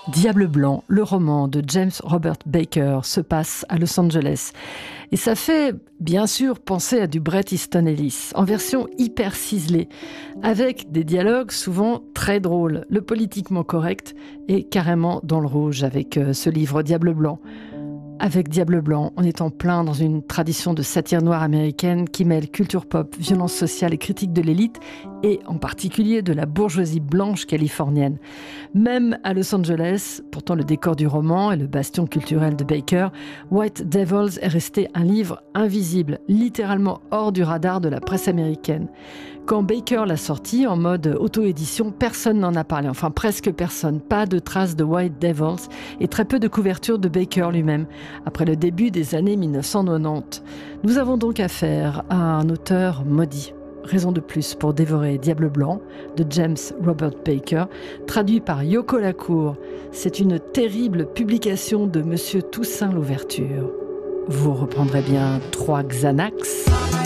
Diable blanc, le roman de James Robert Baker se passe à Los Angeles. Et ça fait bien sûr penser à du Bret Easton Ellis, en version hyper ciselée, avec des dialogues souvent très drôles. Le politiquement correct est carrément dans le rouge avec ce livre Diable blanc. Avec Diable blanc, on est en plein dans une tradition de satire noire américaine qui mêle culture pop, violence sociale et critique de l'élite, et en particulier de la bourgeoisie blanche californienne. Même à Los Angeles, pourtant le décor du roman et le bastion culturel de Baker, White Devils est resté un livre invisible, littéralement hors du radar de la presse américaine. Quand Baker l'a sorti en mode auto-édition, personne n'en a parlé, enfin presque personne. Pas de traces de White Devils et très peu de couverture de Baker lui-même, après le début des années 1990. Nous avons donc affaire à un auteur maudit. Raison de plus pour dévorer Diable blanc de James Robert Baker, traduit par Yoko Lacour. C'est une terrible publication de Monsieur Toussaint Louverture. Vous reprendrez bien 3 Xanax.